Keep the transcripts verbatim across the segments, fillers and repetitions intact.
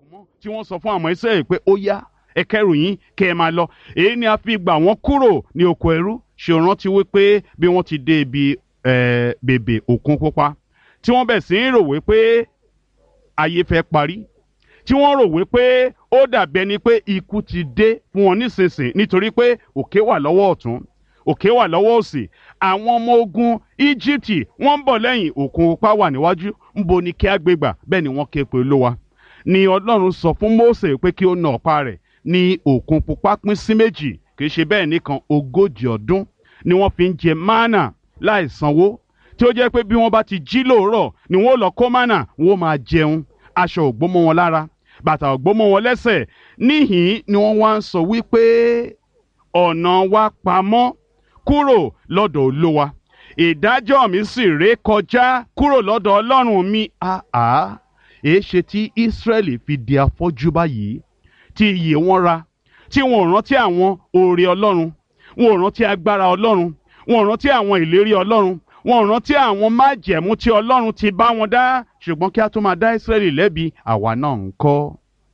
tí wọ́n sọ fún àwọn Ísírẹ́lì pé ó yá ẹ kẹ́rù yín kẹ́ ẹ máa lọ. Èyí ni a fi gbà wọ́n kúrò ní oko ẹrú. Ṣé o rántí wípé bí wọ́n ti dé ibi bèbè Òkun Pupa tí wọ́n bẹ̀ sí ń rò wípé ayé fẹ́ parí, tí wọ́n rò wípé ó dàbí ẹni pé ikú ti dé fún wọn nísinsìnyí nítorí pé òkè wà lọ́wọ́ ọ̀tún òkè wà lọ́wọ́ òsì, àwọn ọmọ ogun Íjíbítì wọ́n ń bọ̀ lẹ́yìn, Òkun Pupa wà níwájú, ńbo ni kí á gbé gbà? Bẹ́ẹ̀ ni wọ́n ké pe Olúwa. Ni Ọlọ́run sọ fún Mósè pé kí ó na ọ̀pá rẹ̀, ní Òkun Pupa pín sí méjì. Kì í ṣe bẹ́ẹ̀ nìkan, ogójì ọdún ni wọ́n fi ń jẹ mánà láì sanwó, tí ó jẹ́ pé bí wọ́n bá ti jí lóòrọ̀ ni wọ́n lọ kó mánà, wọ́n máa jẹun, aṣọ ò gbó mọ́ wọn lára, bàtà ò gbó mọ́ wọn lẹ́sẹ̀. Níhìn ni wọ́n wá ń sọ wípé ọ̀nà wa pamọ́ kúrò lọ́dọ̀ Olúwa, ìdájọ́ mi sì ré kọjá kúrò lọ́dọ̀ Ọlọ́run mi. Àá èé ṣe tí Ísírẹ́lì fi di afọ́jú báyìí, tí iyè wọn ra, tí wọn ò rántí àwọn oore Ọlọ́run, wọn ò rántí agbára Ọlọ́run, wọn ò rántí àwọn ìlérí Ọlọ́run, wọn ò rántí àwọn májẹ̀mú tí Ọlọ́run ti bá wọn dá. Ṣùgbọ́n kí a tó máa dá Ísírẹ́lì lẹ́bi, àwa náà ń kọ́.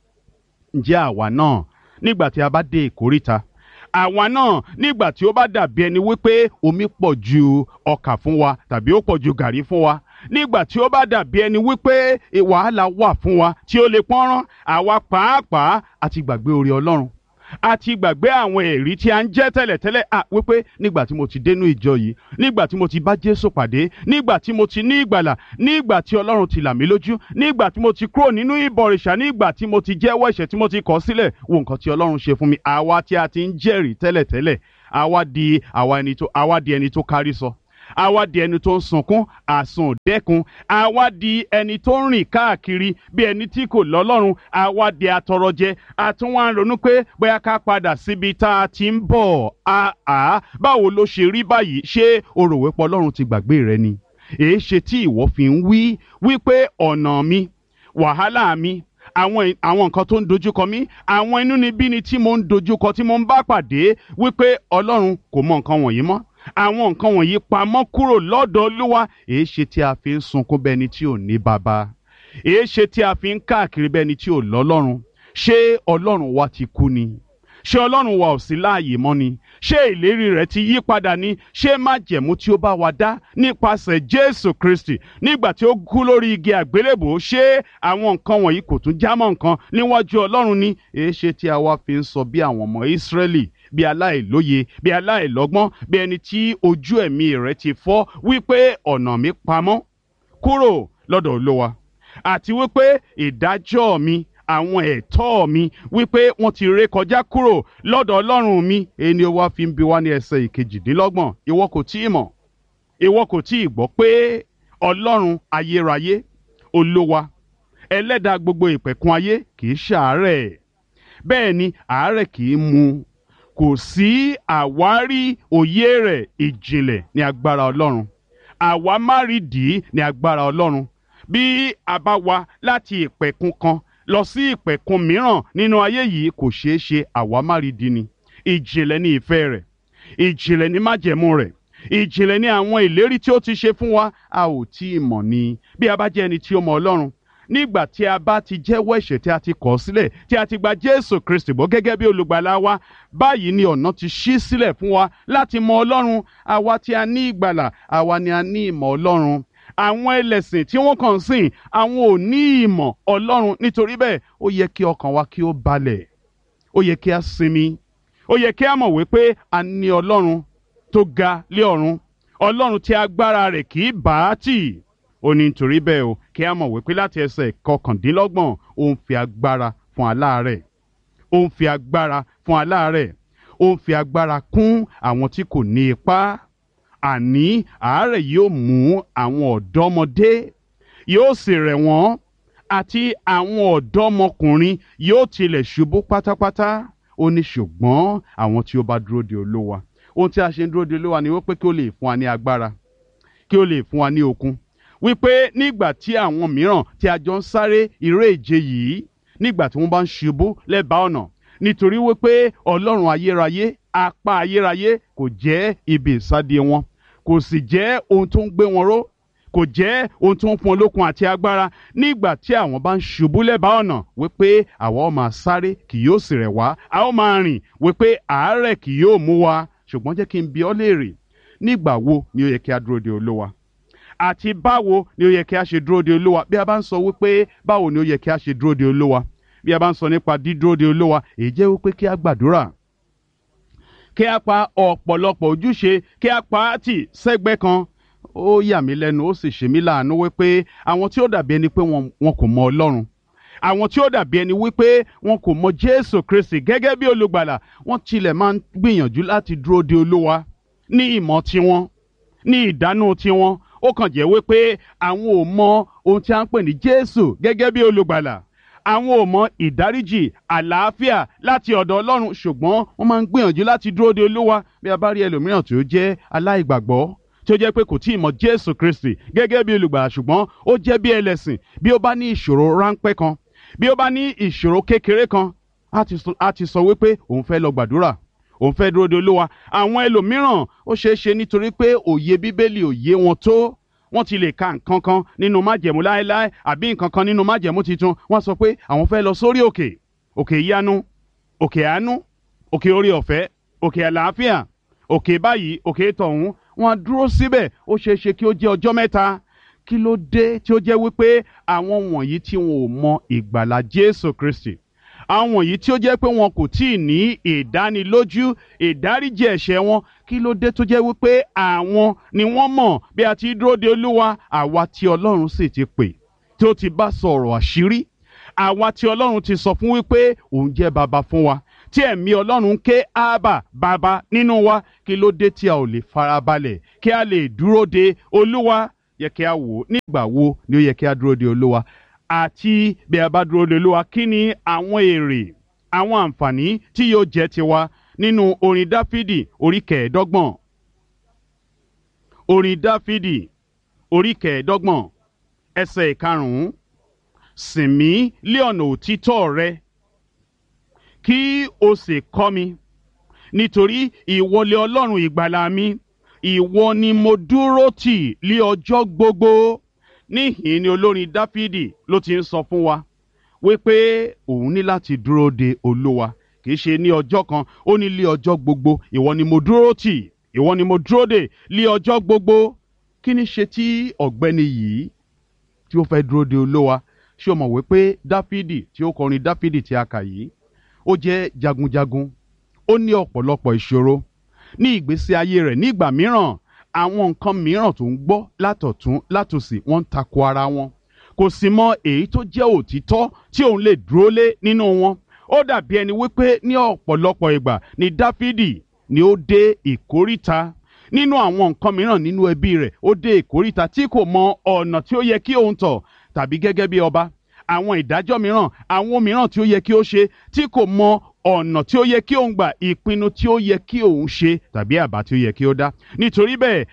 Ǹjẹ́ àwa náà nígbà tí a bá dé ìkóríta, àwa náà nígbà tí ó bá dàbí ẹni wípé omi pọ̀ ju ọkà fún wa tàbí ó pọ̀ ju gàrí fún wa, nígbà tí ó bá dàbí ẹni wípé wàhálà wà fún wa tí ó lè pọ́nrán, àwa pàápàá àti gbàgbé oore Ọlọ́run, àti gbàgbé àwọn èrí tí a ń jẹ́ tẹ́lẹ̀tẹ́lẹ̀. À wípé nígbà tí mo ti dénú ìjọ yìí, nígbà tí mo ti bá Jésù pàdé, nígbà tí mo ti ní ìgbàlà, nígbà tí Ọlọ́run ti là mí lójú, nígbà tí mo ti kúrò nínú ìbọ̀rìṣà, nígbà tí mo ti jẹ́wọ́ ẹ̀ṣẹ̀ tí mo ti kọ̀ sílẹ̀, wo nǹkan tí Ọlọ́run ṣe fún mi. Àwa tí a ti ń jẹ́rìí tẹ́lẹ̀tẹ́lẹ̀, àwa di àwa ẹni tó àwa di ẹni tó kárí sọ, àwa di ẹni tó ń sunkún àsùn òdẹ́kun, àwa di ẹni tó ń rìn káàkiri bí ẹni tí kò lọ́lọ́run, àwa di atọrọjẹ, àtúnwá ń ronú pé bóyá ká padà síbi tá a ti ń bọ̀. Àá báwo ló ṣe rí báyìí? Ṣé o rò wípé Ọlọ́run ti gbàgbé rẹ ni? Èé ṣe tí ìwọ fi ń wí wípé ọ̀nà mi, wàhálà mi, àwọn àwọn nǹkan tó ń dojúkọ mí, àwọn inúnibíni tí mo ń dojúkọ, tí mo ń bá pàdé, wípé Ọlọ́run kò mọ nǹkan wọ̀nyí mọ́, àwọn nǹkan wọ̀nyí pamọ́ kúrò lọ́dọ̀ Olúwa. Èé ṣe tí a fi ń sunkún bẹ́ẹ̀ ni tí ò ní baba? Èé ṣe tí a fi ń káàkiri bẹ́ẹ̀ ni tí ò lọ́lọ́run? Ṣé Ọlọ́run wa ti kú ni? Ṣé Ọlọ́run wa ò sí láàyè mọ́ ni? Ṣé ìlérí rẹ̀ ti yí padà ni? Ṣé májẹ̀mú tí ó bá wa dá nípasẹ̀ Jésù Kristi nígbà tí ó kú lórí igi àgbélébùú, ṣé àwọn nǹkan wọ̀nyí kò tún jámọ́ nǹkan níwájú Ọlọ́run ni? Èé ṣe tí a wá fi ń sọ bí àwọn ọmọ Ísírẹ́lì, bí aláìlóye, bí aláìlọ́gbọ́n, bí ẹni tí ojú ẹ̀mí rẹ̀ ti fọ́, wípé ọ̀nà mi pamọ́ kúrò lọ́dọ̀ Olúwa, àti wípé ìdájọ́ mi, àwọn ẹ̀tọ́ mi, wípé wọ́n ti ré kọjá kúrò lọ́dọ̀ Ọlọ́run mi. Ẹni ó wá fi ń bi wá ní ẹsẹ̀ ìkejìdínlọ́gbọ̀n, ìwọ kò tí ì mọ̀, ìwọ kò tí ì gbọ́ pé Ọlọ́run ayérayé, Olúwa, ẹlẹ́dàá gbogbo ìpẹ̀kun ayé kì í ṣàárẹ̀, bẹ́ẹ̀ ni àárẹ̀ kì í mú, kò sí àwárí òye rẹ̀. Ìjìnlẹ̀ ní agbára Ọlọ́run, àwa má rí dì í ní agbára Ọlọ́run. Bí a bá wá láti ìpẹ̀kun kan lọ sí ìpẹ̀kun mìíràn nínú ayé yìí, kò ṣeé ṣe, àwa má rí dì ní. Ìjìnlẹ̀ ní ìfẹ́ rẹ̀, ìjìnlẹ̀ ní májẹ̀mú rẹ̀, ìjìnlẹ̀ ní àwọn ìlérí tí ó ti ṣe fún wa, a ò tí ì mọ̀ ni. Bí a bá jẹ́ ẹni tí ó mọ Ọlọ́run, nígbà tí a bá ti jẹ́wọ́ ẹ̀ṣẹ̀ tí a ti kọ̀ sílẹ̀, tí a ti gba Jésù Kristi gbọ́ gẹ́gẹ́ bí olùgbàlà wa, báyìí ni ọ̀nà ti ṣí sílẹ̀ fún wa láti mọ Ọlọ́run. Àwa tí a ní ìgbàlà, àwa ni a ní ìmọ̀ Ọlọ́run. Àwọn ẹlẹ́sìn tí wọ́n kàn ń sìn, àwọn ò ní ìmọ̀ Ọlọ́run. Nítorí bẹ́ẹ̀, ó yẹ kí ọkàn wa kí ó balẹ̀, ó yẹ kí a sinmi, ó yẹ kí a mọ̀ wípé a ní Ọlọ́run tó ga lé ọ̀run, Ọlọ́run tí agbára rẹ̀ kì í bá á tì. Ó ní nítorí bẹ́ẹ̀ o, kí a mọ̀ wípé láti ẹsẹ̀ kọkàndínlọ́gbọ̀n, ó ń fi agbára fún aláàárẹ̀, ó ń fi agbára fún aláàárẹ̀, ó ń fi agbára kún àwọn tí kò ní ipá. Àní àárẹ̀ yóò mú àwọn ọ̀dọ́mọdé, yóò sì rẹ̀ wọ́n, àti àwọn ọ̀dọ́mọkùnrin yóò tilẹ̀ ṣubú pátápátá. Ó ní ṣùgbọ́n àwọn tí ó bá dúró de Olúwa, ohun tí a ṣe ń dúró de Olúwa ni wípé kí ó lè fún wa ní agbára, kí ó lè fún wa ní okun. Wípé nígbà tí àwọn mìíràn tí a jọ ń sáré eré ìje yìí, nígbà tí wọ́n bá ń ṣubú lẹ́bàá ọ̀nà, nítorí wípé Ọlọ́run ayérayé, apá ayérayé kò jẹ́ ibi ìsádi wọn, kò sì jẹ́ ohun tó ń gbé wọn ró, kò jẹ́ ohun tó ń fún olókun àti agbára nígbà tí àwọn bá ń ṣubú lẹ́bàá ọ̀nà wípé àwa ó máa sáré kì yóò sì rẹ̀ wá a ó máa rìn wípé àárẹ̀ kì yóò mú wa ṣùgbọ́n jẹ́ kí n bi ọ́ léèrè nígbà wo ni ó yẹ kí a dúró de Olúwa àti báwo ni ó yẹ kí a ṣe dúró de Olúwa bí a bá ń sọ wípé báwo ni ó yẹ kí a ṣe dúró de Olúwa bí a bá ń sọ nípa dídúró de Olúwa èyí jẹ́ wípé kí a gbàdúrà kí a pa ọ̀pọ̀lọpọ̀ ojúṣe kí a pa á tì sẹ́gbẹ́ kan ó yà mí lẹ́nu ó sì ṣe mí láàánú wípé àwọn tí ó dàbí ẹni pé wọn wọn kò mọ Ọlọ́run àwọn tí ó dàbí ẹni wípé wọn kò mọ Jésù Kristi gẹ́gẹ́ bí olùgbàlà wọ́n tilẹ̀ máa ń gbìyànjú láti dúró de Olúwa ní ìmọ̀ tiwọn ní ìdánù tiwọn ó kàn jẹ́ wípé àwọn ò mọ ohun tí a ń pè ní Jésù gẹ́gẹ́ bí olùgbàlà àwọn ò mọ ìdáríjì àlàáfíà láti ọ̀dọ̀ Ọlọ́run ṣùgbọ́n wọ́n máa ń gbìyànjú láti dúró de Olúwa bí a bá rí ẹlòmíràn tí ó jẹ́ aláìgbàgbọ́ tí ó jẹ́ pé kò tí ì mọ Jésù Kristi gẹ́gẹ́ bí olùgbàlà ṣùgbọ́n ó jẹ́ bí ẹlẹ́sìn bí ó bá ní ìṣòro ráńpẹ́ kan bí ó bá ní ìṣòro kékeré kan á ti sọ wípé òun fẹ́ lọ gbàdúrà òun fẹ́ dúró de Olúwa àwọn ẹlòmíràn ó ṣeé ṣe nítorí pé òye Bíbélì òye wọn tó wọ́n ti lè ka nǹkan kan nínú májẹ̀mú láéláé àbí nǹkan kan nínú májẹ̀mú titun wọ́n sọ pé àwọn fẹ́ lọ sórí òkè òkè ìyanu òkè àánú òkè orí ọ̀fẹ́ òkè àlàáfíà òkè báyìí òkè tọ̀hún wọ́n dúró síbẹ̀ ó ṣeé ṣe kí ó jẹ́ ọjọ́ mẹ́ta kí ló dé tí ó jẹ́ wípé àwọn wọ̀nyí tí wọn ò mọ ìgbàlà Jésù Kristi àwọn wọ̀nyí tí ó jẹ́ pé wọn kò tí ì ní ìdánilójú ìdáríjì ẹ̀ṣẹ̀ wọn kí ló dé tó jẹ́ wípé àwọn ni wọ́n mọ̀ bí a ti dúró de Olúwa àwa tí Ọlọ́run sì ti pè tí ó ti bá sọ̀rọ̀ àṣírí àwa tí Ọlọ́run ti sọ fún wípé òun jẹ́ baba fún wa tí ẹ̀mí Ọlọ́run ń ké ábà baba nínú wa kí ló dé tí a ò lè farabalẹ̀ kí a lè dúró de Olúwa yẹ kí a wò nígbà wo ni ó yẹ kí a dúró de Olúwa àti bí a bá dúró de Olúwa kí ni àwọn èrè àwọn àǹfààní tí yóò jẹ́ tiwa nínú orin Dáfídì orí kẹẹ̀ẹ́dọ́gbọ̀n orin Dáfídì orí kẹẹ̀ẹ́dọ́gbọ̀n ẹsẹ̀ ìkarùn-ún sìn mí lé ọ̀nà òtítọ́ rẹ kí o sì kọ́ mi nítorí ìwọ lé Ọlọ́run ìgbàlà mi ìwọ ni mo dúró tì lé ọjọ́ gbogbo níhìn ni olórin Dáfídì ló ti ń sọ fún wa wípé òun ní láti dúró de Olúwa kì í ṣe ní ọjọ́ kan ó ní lé ọjọ́ gbogbo ìwọ ni mo dúró tì ìwọ ni mo dúró de lé ọjọ́ gbogbo kí ni ṣe tí ọ̀gbẹ́ni yìí tí ó fẹ́ dúró de Olúwa ṣé o mọ̀ wípé Dáfídì tí ó kọrin Dáfídì tí a kà yìí ó jẹ́ jagunjagun ó ní ọ̀pọ̀lọpọ̀ ìṣòro ní ìgbésí ayé rẹ̀ nígbà mìíràn àwọn nǹkan mìíràn tó ń gbọ́ látọ̀tún látòsì wọ́n ń tako ara wọn kò sì mọ èyí tó jẹ́ òtítọ́ tí òun lè dúró lé nínú wọn ó dàbí ẹni wípé ní ọ̀pọ̀lọpọ̀ ìgbà ni Dáfídì ni ó dé ìkóríta nínú àwọn nǹkan mìíràn nínú ẹbí rẹ̀ ó dé ìkóríta tí kò mọ ọ̀nà tí ó yẹ kí òun tọ̀ tàbí gẹ́gẹ́ bí ọba àwọn ìdájọ́ mìíràn àwọn mìíràn tí ó yẹ kí ó ṣe tí kò mọ ọ̀nà tí ó yẹ kí òun gbà ìpinnu tí ó yẹ kí òun ṣe tàbí àbá tí ó yẹ kí ó dá nítorí bẹ́ẹ̀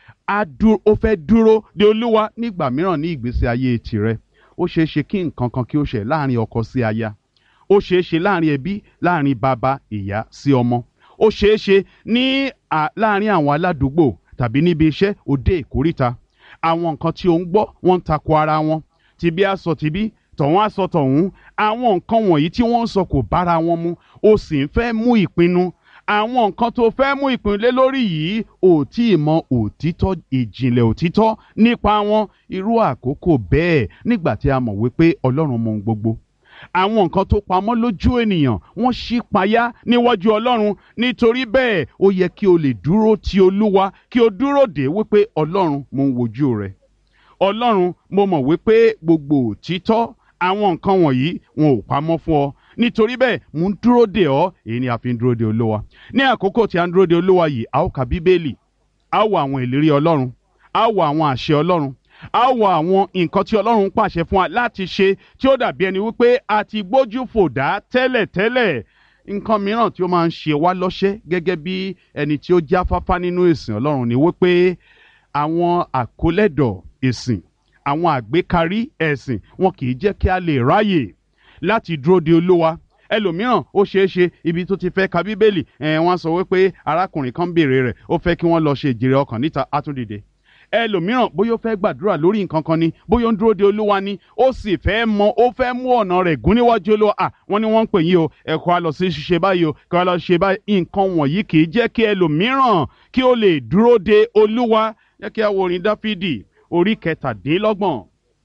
ó fẹ́ dúró de Olúwa nígbà mìíràn ní ìgbésí ayé tirẹ̀ ó ṣeé ṣe kí nǹkan kan kí ó ṣe láàrin ọkọ sí aya ó ṣeé ṣe láàrin ẹbí láàrin bàbá ìyá sí ọmọ ó ṣeé ṣe ní láàrin àwọn aládùúgbò tàbí níbi iṣẹ́ ó dé ìkóríta àwọn nǹkan tí ó ń gbọ́ wọ́n ń tako ara wọn tìbí á sọ tìbí tọ̀hún á sọ tọ̀hún àwọn nǹkan wọ̀nyí tí wọ́n ń sọ kò bára wọn mu ó sì ń fẹ́ mú ìpinnu àwọn nǹkan tó fẹ́ mú ìpinnu lé lórí yìí ò tí ì mọ òtítọ́ ìjìnlẹ̀ òtítọ́ nípa wọn irú àkókò bẹ́ẹ̀ nígbà tí a mọ̀ wípé Ọlọ́run mọ ohun gbogbo àwọn nǹkan tó pamọ́ lójú ènìyàn wọ́n ṣí payá níwájú Ọlọ́run nítorí bẹ́ẹ̀ ó yẹ kí o lè dúró ti Olúwa kí o dúró dè wípé Ọlọ́run mo ń wojú rẹ Ọlọ́run mo mọ̀ wípé gbogbo òtítọ́ àwọn nǹkan wọ̀nyí wọn ò pamọ́ fún ọ nítorí bẹ́ẹ̀ mò ń dúró dè ọ́ èyí ni a fi ń dúró de Olúwa ní àkókò tí a ń dúró de Olúwa yìí a ó ka Bíbélì a ó wo àwọn ìlérí Ọlọ́run a ó wo àwọn àṣẹ Ọlọ́run a ó wo àwọn nǹkan tí Ọlọ́run pàṣẹ fún wa láti ṣe tí ó dàbí ẹni wípé a ti gbójú fò dá tẹ́lẹ̀tẹ́lẹ̀ nǹkan mìíràn tí ó máa ń ṣe wá lọ́ṣẹ́ gẹ́gẹ́ bí ẹni tí ó jáfáfá nínú ìsìn Ọlọ́run ni wípé àwọn àkólẹ́dọ̀ ìsìn àwọn àgbékarí ẹ̀sìn wọn kì í jẹ́ kí a lè ráyè láti dúró de Olúwa ẹlòmíràn ó ṣeé ṣe ibi tó ti fẹ́ ka Bíbélì ẹ̀ wọ́n sọ wípé arákùnrin kan béèrè rẹ̀ ó fẹ́ kí wọ́n lọ ṣe ìjèrè ọkàn níta átúndìde ẹlòmíràn bóyá ó fẹ́ gbàdúrà lórí nǹkan kan ni bóyá ó ń dúró de olúwa ni ó sì fẹ́ mọ ó fẹ́ mú ọ̀nà rẹ̀ gún níwájú olúwa à wọ́n ní wọ́n ń pè yín o ẹ kó a lọ sí ṣiṣẹ́ báyìí o kó a lọ ṣe báyìí nǹkan wọ̀nyí kì í jẹ́ kí ẹlòmíràn kí ó lè dúró de olúwa. Jẹ́ kí a wo orin dáfídì orí kẹtàdínlọ́gbọ̀n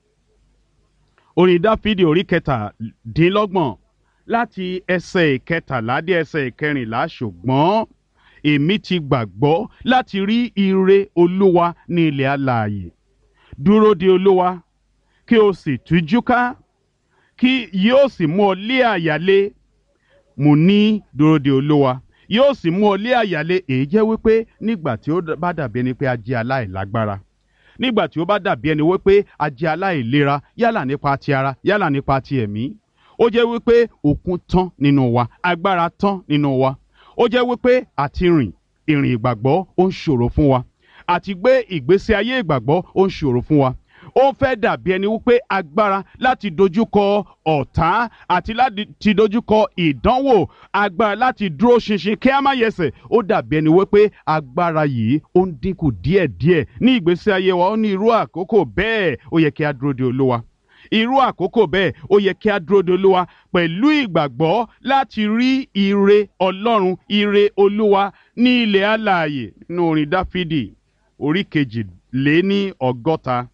orin dáfídì orí kẹtàdínlọ́gbọ̀n láti ẹsẹ̀ ìkẹtàlá dé ẹsẹ̀ ìkẹrìnlá. ṣùgbọ́n èmi ti gbàgbọ́ láti rí ire olúwa ní ilẹ̀ alààyè. dúró de olúwa kí o sì tújú ká kí yóò sì mú ọ lé àyálé. mo ní dúró de olúwa yóò sì mú ọ lé àyálé. èyí jẹ́ wípé nígbà tí ó bá dàbí ẹni pé a jẹ́ aláìlágbára, nígbà tí ó bá dàbí ẹni wípé a jẹ́ aláìlera yálà nípa ti ara yálà nípa ti ẹ̀mí, ó jẹ́ wípé okun tán nínú wa, agbára tán nínú wa, ó jẹ́ wípé àti rìn ìrìn ìgbàgbọ́ ó ń ṣòro fún wa, àti gbé ìgbésí ayé ìgbàgbọ́ ó ń ṣòro fún wa. ó fẹ́ dàbí ẹni wípé agbára láti dojúkọ ọ̀tá àti láti dojúkọ ìdánwò, agbára láti dúró ṣinṣin kí a má yẹsẹ̀, ó dàbí ẹni wípé agbára yìí ó ń dínkù díẹ̀díẹ̀ ní ìgbésí ayé wa. ó ní irú àkókò bẹ́ẹ̀ ó yẹ kí a dúró de olúwa. irú àkókò bẹ́ẹ̀ ó yẹ kí a dúró de olúwa pẹ̀lú ìgbàgbọ́ láti rí ire ọlọ́run, ire olúwa ní ilẹ̀ alààyè. nínú orin dáfídì orí kejì lé ní ọgọ́ta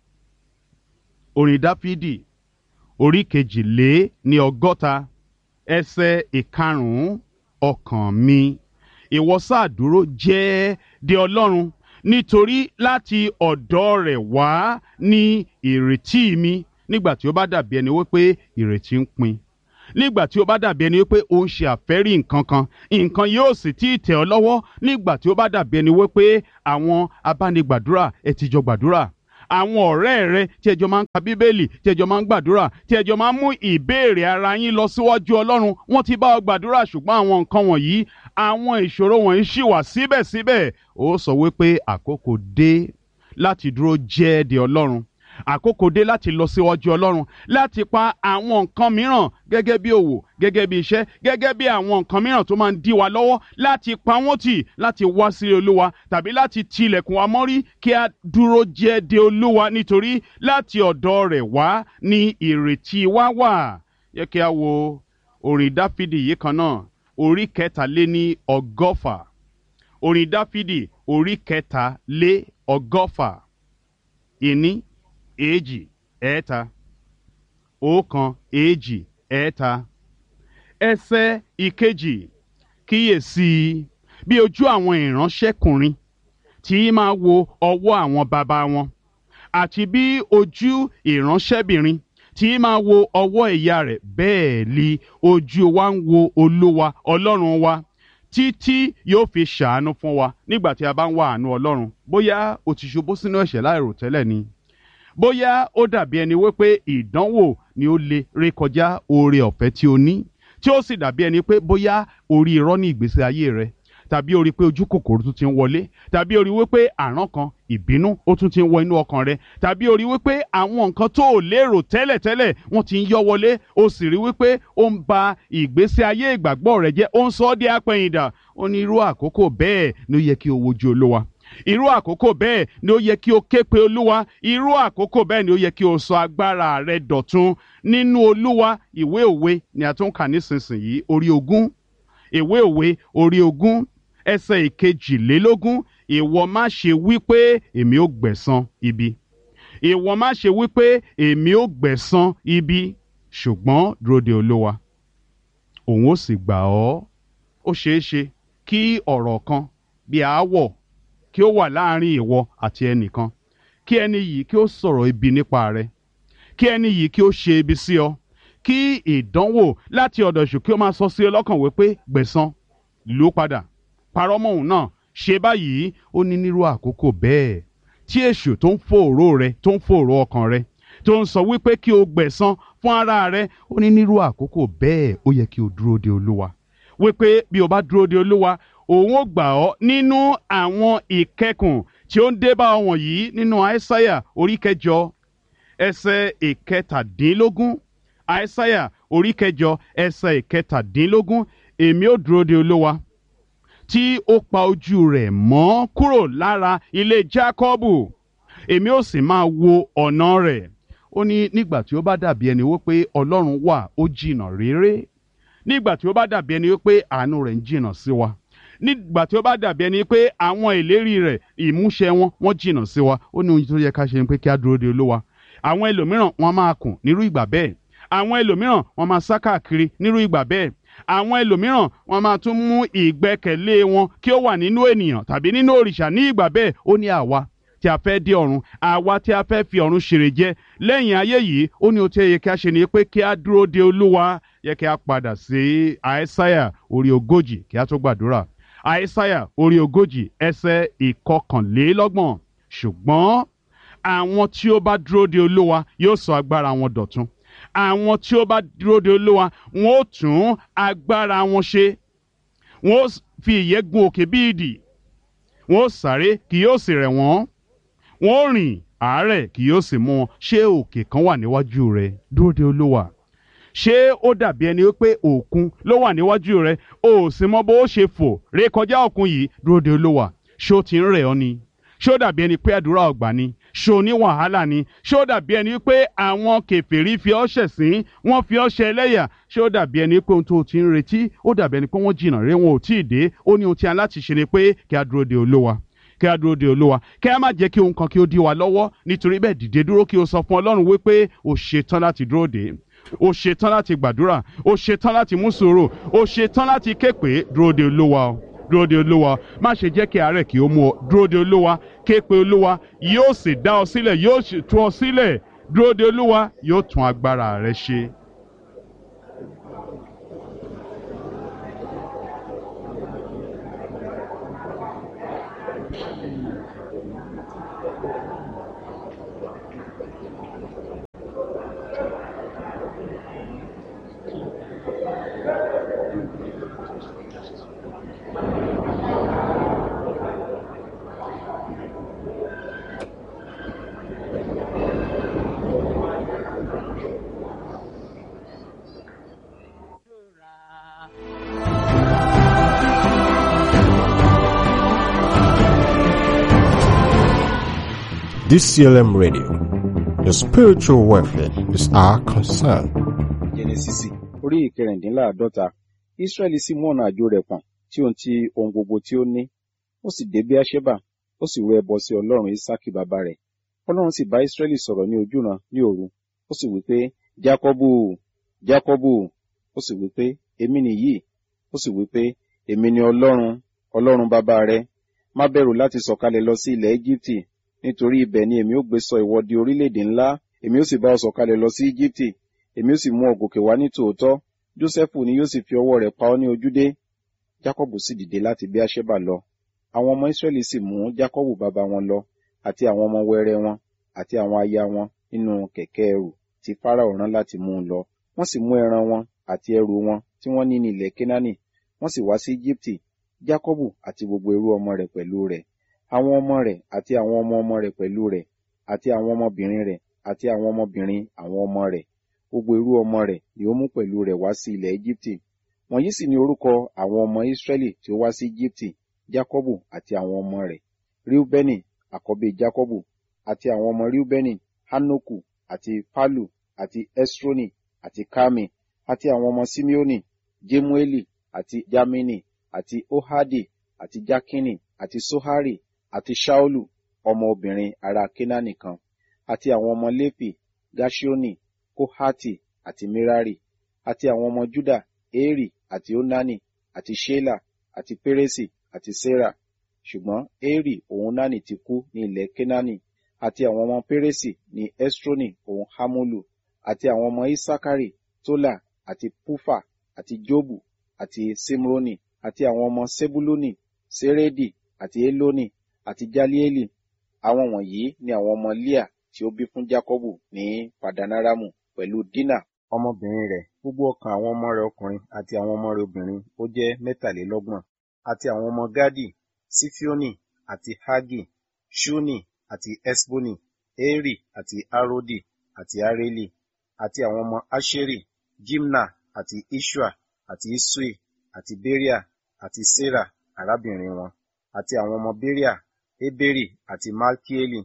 orin dáfídì orí kejì lé ní ọgọ́ta ẹsẹ̀ ìkarùn-ún. ọkàn mi ìwọ sáà dúró jẹ́ de ọlọ́run, nítorí láti ọ̀dọ̀ rẹ̀ wá ní ìrètí mi. nígbà tí ó bá dàbí ẹni wípé ìrètí ń pin, nígbà tí ó bá dàbí ẹni wípé ó ń ṣe àfẹ́rí nǹkan kan, nǹkan yóò sì tí ì tẹ̀ ọ́ lọ́wọ́, nígbà tí ó bá dàbí ẹni wípé àwọn abánigbàdúrà ẹ ti jọ gbàdúrà, àwọn ọ̀rẹ́ rẹ tí ẹjọ́ máa ń ka bíbélì, tí ẹjọ́ máa ń gbàdúrà, tí ẹjọ́ máa ń mú ìbéèrè ara yín lọ síwájú ọlọ́run, wọ́n ti bá ọ gbàdúrà, ṣùgbọ́n àwọn nǹkan wọ̀nyí, àwọn ìṣòro wọ̀nyí ṣì wà síbẹ̀síbẹ̀. ó sọ wípé àkókò dé láti dúró jẹ́ de ọlọ́run, àkókò dé láti lọ síwájú ọlọ́run, láti pa àwọn nǹkan mìíràn gẹ́gẹ́ bí òwò, gẹ́gẹ́ bí iṣẹ́, gẹ́gẹ́ bí àwọn nǹkan mìíràn tó máa ń dí wa lọ́wọ́, láti pa wọ́n tì, láti wá sí olúwa, tàbí láti tilẹ̀kùn wa mọ́rí kí a dúró jẹ́ de olúwa, nítorí láti ọ̀dọ̀ rẹ̀ wá ní ìrètí wa wà. yẹ kí a wo orin dáfídì yìí kan náà orí kẹtàléní ọgọ́fà orin dáfídì orí kẹtàlé ọgọ́fà. ìní èjì ẹ̀ẹ́ta ọ̀kan èjì ẹ̀ẹ́ta ẹsẹ̀ ìkejì. kíyèsí bí ojú àwọn ìránṣẹ́kùnrin tí máa wo ọwọ́ àwọn baba wọn, àti bí ojú ìránṣẹ́bìnrin tí máa wo ọwọ́ ìyá rẹ̀, bẹ́ẹ̀ li ojú wa ń wo olúwa ọlọ́run wa títí yóò fi ṣàánú fún wa. nígbà tí a bá ń wá àánú ọlọ́run, bóyá o ti ṣubú sínú ẹ̀ṣẹ̀ láìròtẹ́lẹ̀ ni, bóyá ó dàbí ẹni wípé ìdánwò ni ó lè rékọjá oore ọ̀fẹ́ tí o ní, tí ó sì dàbí ẹni pé bóyá orí irọ́ ní ìgbésí ayé rẹ, tàbí orí pé ojú kòkòrò tún ti ń wọlé, tàbí orí wípé àrán kan, ìbínú ó tún ti ń wọ inú ọkàn rẹ, tàbí orí wípé àwọn nǹkan tó ò lérò tẹ́lẹ̀tẹ́lẹ̀ wọ́n ti ń yọ wọlé, ó sì rí wípé ó ń ba ìgbésí ayé ìgbàgbọ́ rẹ jẹ́, ó ń sọ ọ́ di apẹ̀yìndà. ó ní irú àkókò bẹ́ẹ̀ ni ó yẹ kí o wojú olúwa, irú àkókò bẹ́ẹ̀ ni ó yẹ kí o ké pe olúwa, irú àkókò bẹ́ẹ̀ ni ó yẹ kí o sọ agbára rẹ dọ̀tun nínú olúwa. ìwé òwe ni a tún kà nísinsìnyí orí ogún, ìwé òwe orí ogún ẹsẹ̀ ìkejìlélógún. ìwọ má ṣe wí pé èmi ó gbẹ̀san ibi, ìwọ má ṣe wí pé èmi ó gbẹ̀san ibi, ṣùgbọ́n dúró de olúwa, òun ó sì gbà ọ́. ó ṣeé ṣe kí ọ̀rọ̀ kan bí aáwọ̀ kí ó wà láàrin ìwọ àti ẹnìkan, kí ẹni yìí kí ó sọ̀rọ̀ ibi nípa rẹ, kí ẹni yìí kí ó ṣe ibi sí ọ, kí ìdánwò láti ọ̀dọ̀ èṣù kí ó máa sọ sí ọ lọ́kàn wípé gbẹ̀san, lù ú padà, parọ́ mọ́ òun náà, ṣe báyìí. ó ní nírú àkókò bẹ́ẹ̀ tí èṣù tó ń fòòró rẹ, tó ń fòòró ọkàn rẹ, tó ń sọ wípé kí o gbẹ̀san fún ara rẹ, ó ní nírú àkókò bẹ́ẹ̀ ó yẹ kí o dúró de olúwa, wípé bí o bá dúró de olúwa, òun ó gbà ọ́ nínú àwọn ìkẹkùn tí ó ń dé bá ọ wọ̀nyí. nínú àìsáyà orí kẹjọ ẹsẹ̀ ìkẹtàdínlógún, àìsáyà orí kẹjọ ẹsẹ̀ ìkẹtàdínlógún. èmi ó dúró de olúwa tí ó pa ojú rẹ̀ mọ́ kúrò lára ilé Jákọ́bù, èmi ó sì máa wo ọ̀nà rẹ̀. Ó ní nígbà tí ó bá dàbí ẹni wípé Ọlọ́run wà ó jìnnà réré, nígbà tí ó bá dàbí ẹni wípé àánú rẹ̀ ń jìnnà sí wa, nígbà tí ó bá dàbí ẹni pé àwọn ìlérí rẹ̀ ìmúṣẹ wọn wọ́n jìnnà sí wa, ó ní ohun tó yẹ ká ṣe ni pé kí á dúró de Olúwa. Àwọn ẹlòmíràn wọ́n máa kùn nírú ìgbà bẹ́ẹ̀, àwọn ẹlòmíràn wọ́n máa sá káàkiri nírú ìgbà bẹ́ẹ̀, àwọn ẹlòmíràn wọ́n máa tún mú ìgbẹ́kẹ̀lé wọn kí ó wà nínú ènìyàn tàbí nínú òrìṣà ní ìgbà bẹ́ẹ̀. Ó ní àwa tí a fẹ́ dé ọ̀run, àwa tí a fẹ́ fi ọ̀run ṣèrè jẹ lẹ́yìn ayé yìí, ó ní ohun tí ó yẹ kí a ṣe ni pé kí a dúró de Olúwa. Yẹ kí a padà sí Àìsáyà orí ogójì kí a tó gbàdúrà. Àìsáyà orí ogójì ẹsẹ̀ ìkọkànlélọ́gbọ̀n. Ṣùgbọ́n àwọn tí ó bá dúró de Olúwa yóò sọ agbára wọn dọ̀tun. Àwọn tí ó bá dúró de Olúwa wọn ó tún agbára wọn ṣe. Wọn ó fi ìyẹ́ gun òkè bí idì. Wọn ó sáré kì yóò sì rẹ̀ wọ́n. Wọn ó rìn àárẹ̀ kì yóò sì mú wọn. Ṣé òkè kan wà níwájú rẹ? Dúró de Olúwa. Ṣé ó dàbí ẹni pé òkun ló wà níwájú rẹ, o ò sì mọ bó ṣe fò ré kọjá òkun yìí? Dúró de Olúwa. Ṣé ó ti ń rẹ̀ ọ́ ni? Ṣé ó dàbí ẹni pé àdúrà ọgbà ni? Ṣé o ní wàhálà ni? Ṣé ó dàbí ẹni pé àwọn kèfèrí fi ọ́ ṣẹ̀sín, wọ́n fi ọ́ ṣe ẹlẹ́yà? Ṣé ó dàbí ẹni pé ohun tó ti ń retí, ó dàbí ẹni pé wọ́n jìnnà ré wọn ò tí ì dé? Ó ní ohun tí a láti ṣe ni pé kí a dúró de Olúwa, kí a dúró de Olúwa, kí a má jẹ́ kí ohun kan kí ó dí wa lọ́wọ́. Nítorí bẹ́ẹ̀ dìde dúró kí o sọ fún Ọlọ́run wípé o ṣetán láti dúró dè, o ṣetán láti gbàdúrà, o ṣetán láti mú sùúrù, o ṣetán láti ké pè. Dúró de Olúwa o, dúró de Olúwa. Má ṣe jẹ́ kí àárẹ̀ kí ó mú ọ. Dúró de Olúwa, ké pe Olúwa, yóò sì dá ọ sílẹ̀, yóò sì tú ọ sílẹ̀. Dúró de Olúwa, yóò tún agbára rẹ ṣe. D C L M Radio, your spiritual welfare is our concern. Jẹ́nẹ́sísì orí ìkẹrìndínláàádọ́ta. Ísírẹ́lì sì mú ọ̀nà àjò rẹ̀ pọ̀n tí ohun ti ohun gbogbo tí ó ní. Ó sì dé Beerṣeba, ó sì rú ẹbọ sí Ọlọ́run Ísákì bàbá rẹ̀. Ọlọ́run sì bá Ísírẹ́lì sọ̀rọ̀ ní ojúran ní òru. Ó sì wí pé, Jákọ́bù, Jákọ́bù. Ó sì wí pé, èmi nìyí. Ó sì wí pé, èmi ni Ọlọ́run, Ọlọ́run bàbá rẹ̀. Má bẹ̀rù láti sọ̀kalẹ̀ lọ sí ilẹ̀ Íjíbítì, nítorí ibẹ̀ ni èmi ó gbé sọ ìwọ di orílẹ̀-èdè ńlá. Èmi ó sì bá ọ sọ̀kalẹ̀ lọ sí Íjíbítì, èmi ó sì mú ọ gòkè wá ní tòótọ́. Jósẹ́fù ni yóò sì fi ọwọ́ rẹ̀ pa ọ́ ní ojúdé. Jákọ́bù sì dìde láti Beerṣeba lọ. Àwọn ọmọ Ísírẹ́lì sì mú Jákọ́bù bàbá wọn lọ, àti àwọn ọmọ wẹrẹ wọn, àti àwọn aya wọn nínú kẹ̀kẹ́ ẹrù tí Fáráò rán láti mú un lọ. Wọ́n sì mú ẹran wọn àti ẹrù wọn tí wọ́n ní ní ilẹ̀ Kénáánì, wọ́n sì wá sí Íjíbítì, Jákọ́bù àti gbogbo ẹrú ọmọ rẹ̀ pẹ̀lú rẹ̀, àwọn ọmọ rẹ̀ àti àwọn ọmọ ọmọ rẹ̀ pẹ̀lú rẹ̀, àti àwọn ọmọbìnrin rẹ̀ àti àwọn ọmọbìnrin àwọn ọmọ rẹ̀. Gbogbo ẹrú ọmọ rẹ̀ ni ó mú pẹ̀lú rẹ̀ wá sí ilẹ̀ Íjíbítì. Wọ̀nyí sì ni orúkọ àwọn ọmọ Ísírẹ́lì tí ó wá sí Íjíbítì, Jákọ́bù àti àwọn ọmọ rẹ̀. Ríúbẹ́nì àkọ́bí Jákọ́bù, àti àwọn ọmọ Ríúbẹ́nì, Hánókù àti Pálù àti Ẹ́srónì àti Kámi, àti àwọn ọmọ Símeónì, Jémúélì àti Jámínì àti Óhádì àti Jákínì àti Sóhárì àti Ṣáólù ọmọ obìnrin ará Kénáánì kan, àti àwọn ọmọ Léfì, Gáṣíónì, Kóhátì àti Mérárì, àti àwọn ọmọ Júdà, Érì àti Ónánì àti Ṣélà àti Pérésì àti Sérà. Ṣùgbọ́n Érì òun Nánì ti kú ní ilẹ̀ Kénáánì, àti àwọn ọmọ Pérésì ní Ẹ́srónì òun Hámúlù, àti àwọn ọmọ Ísákárì, Tólà àti Púfà àti Jóbù àti Símrónì, àti àwọn ọmọ Sébúlónì, Sérédì àti Élónì àti Jáliélì. Àwọn wọ̀nyí ni àwọn ọmọ Líà tí ó bí fún Jákọ́bù ní Padanaramu pẹ̀lú Dínà ọmọbìnrin rẹ̀. Gbogbo ọkàn àwọn ọmọ rẹ̀ ọkùnrin àti àwọn ọmọ rẹ̀ obìnrin ó jẹ́ mẹ́tàlélọ́gbọ̀n. Àti àwọn ọmọ Gádì, Sífíónì àti Hágì, Ṣúnì àti Ẹ́sbónì, Érì àti Áródì àti Áréli, àti àwọn ọmọ Áṣérì, Jímnà àti Iṣua àti Isui àti Béríà àti Sérà arábìnrin wọn, àti àwọn ọmọ Béríà, Ébérì àti Malkieli,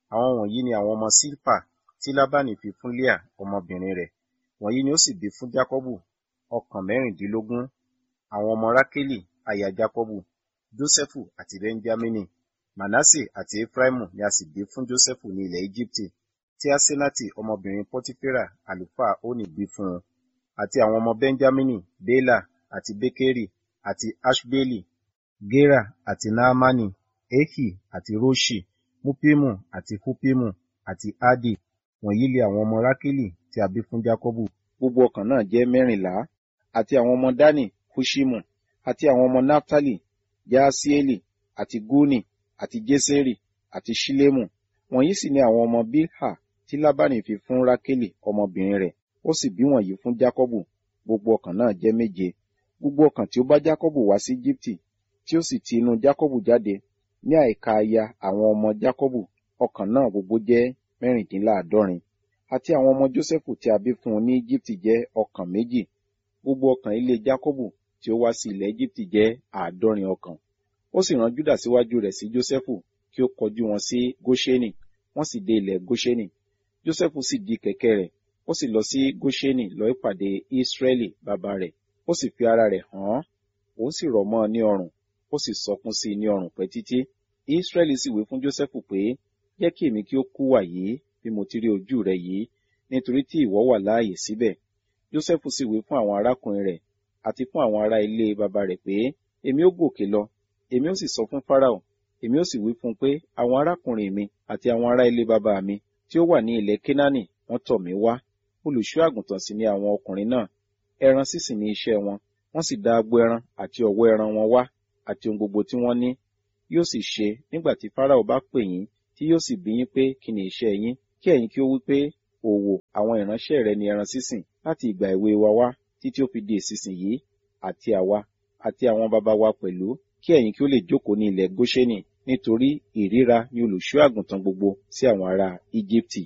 Àwọn wọ̀nyí ni àwọn ọmọ Silpa tí Lábánì fi fún Léà ọmọbìnrin rẹ̀. Wọ̀nyí ni ó sì bí fún Jákọ́bù ọkàn mẹ́rìndínlógún. Àwọn ọmọ Rákélì aya Jákọ́bù, Jósẹ́fù àti Bẹ́ńjámínì. Mànásè àti Efraimu ni a sì bí fún Jósẹ́fù ní ilẹ̀ Íjíbítì, tí Asenati ọmọbìnrin Pọtifera àlùfáà Ónì bí fún un. Àti àwọn ọmọ Bẹ́ńjámínì, Bélà àti Békérì àti Aṣbeli, Gera àti Naamani, Ehi àti Roṣi, Mupimu àti Hupimu àti Adi. Wọ̀nyí lé àwọn ọmọ Rákélì tí a bí fún Jákọ́bù. Gbogbo ọkàn náà jẹ́ mẹ́rìnlá. Àti àwọn ọmọ Dani, Huṣimu. Àti àwọn ọmọ Naftali, Jaasieli àti Guni àti Jeseri àti Ṣilemu. Wọ̀nyí sì ni àwọn ọmọ Bilha tí Lábánì fi fún Rákélì ọmọbìnrin rẹ̀. Ó sì bí wọ̀nyí fún Jákọ́bù. Gbogbo ọkàn náà jẹ́ méje. Gbogbo ọkàn tí ó bá Jákọ́bù wá sí Íjíbítì, tí ó sì ti inú Jákọ́bù jáde, ní àìka aya àwọn ọmọ Jákọ́bù, ọkàn náà gbogbo jẹ́ mẹ́rìndínláàádọ́rin. Àti àwọn ọmọ Jósẹ́fù tí a bí fún un ní Íjíbítì jẹ́ ọkàn méjì. Gbogbo ọkàn ilé Jákọ́bù tí ó wá sí ilẹ̀ Íjíbítì jẹ́ àádọ́rin ọkàn. Ó sì rán Júdà síwájú rẹ̀ sí Jósẹ́fù kí ó kọjú wọn sí Góṣẹ́nì. Wọ́n sì dé ilẹ̀ Góṣẹ́nì. Jósẹ́fù sì di kẹ̀kẹ́ rẹ̀, ó sì lọ sí Góṣẹ́nì lọ ìpàdé Ísírẹ́lì bàbá rẹ̀. Ó sì fi ara rẹ̀ hàn án, òun sì rọ̀ mọ́ ọ ní ọrùn, ó sì sọkún sí i ní ọrùn pẹ́ títí. Ísírẹ́lì sì wí fún Jósẹ́fù pé, jẹ́ kí èmi kí ó kú wàyí bí mo ti rí ojú rẹ yìí, nítorí tí ìwọ wà láàyè síbẹ̀. Jósẹ́fù sì wí fún àwọn arákùnrin rẹ̀ àti fún àwọn ará ilé bàbá rẹ̀ pé, èmi ó gòkè lọ, èmi ó sì sọ fún Fáráò, èmi ó sì wí fún un pé àwọn arákùnrin mi àti àwọn ará ilé bàbá mi tí ó wà ní ilẹ̀ Kénáánì wọ́n tọ̀ mí wá. Olùṣọ́ àgùntàn sì ni àwọn ọkùnrin náà, ẹran sísìn ní iṣẹ́ wọn, wọ́n sì dá agbo ẹran àti ọ̀wọ́ ẹran wọn wá àti ohun gbogbo tí wọ́n ní. Yóò sì ṣe nígbà tí Fáráò bá pè yín, tí yóò sì bi yín pé kí ni iṣẹ́ yín, kí ẹ̀yin kí ó wí pé òwò àwọn ìránṣẹ́ rẹ ni ẹran sísìn láti ìgbà èwe wa wá títí ó fi di ìsinsìnyí, àti àwa àti àwọn baba wa pẹ̀lú, kí ẹ̀yin kí ó lè jókòó ní ilẹ̀ Góṣẹ́nì, nítorí ìríra ni olùṣọ́ àgùntàn gbogbo sí àwọn ará Íjíbítì.